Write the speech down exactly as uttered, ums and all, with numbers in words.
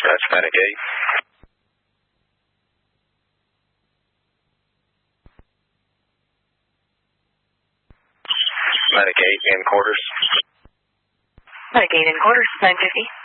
Dispatch Medic-eight. Medic-eight in quarters. Medic-eight in quarters, nine fifty.